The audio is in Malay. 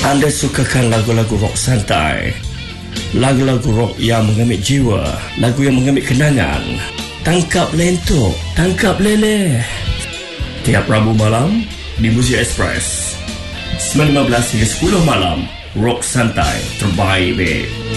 Anda sukakan lagu-lagu rock santai, lagu-lagu rock yang mengambil jiwa, lagu yang mengambil kenangan. Tangkap lentok, tangkap leleh. Tiap Rabu malam di Muzik Express 9.15 hingga 10 malam. Rock santai terbaik, babe.